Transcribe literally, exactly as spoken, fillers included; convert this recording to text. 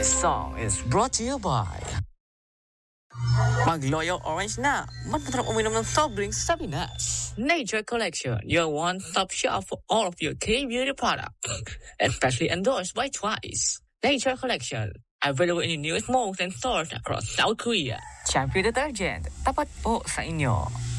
This song is brought to you by Magloyo Orange na. Masarap uminom ng soft drinks sa Pinas. Nature Collection, your one-stop shop for all of your K-beauty products. Especially endorsed by Twice. Nature Collection, available in the newest malls and stores across South Korea. Champion Detergent, tapat po sa inyo.